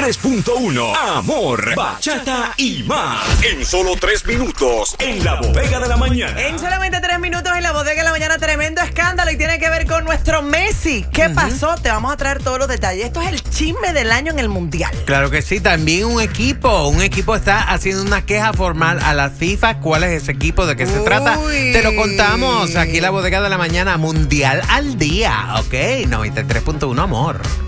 93.1. Amor, bachata y más. En solo 3 minutos, en la bodega de la mañana. En solamente 3 minutos en la bodega de la mañana, tremendo escándalo y tiene que ver con nuestro Messi. ¿Qué pasó? Te vamos a traer todos los detalles. Esto es el chisme del año en el Mundial. Claro que sí, también un equipo está haciendo una queja formal a la FIFA. ¿Cuál es ese equipo? ¿De qué se trata? Te lo contamos aquí en la bodega de la mañana, Mundial al día, ¿ok? 93.1 Amor.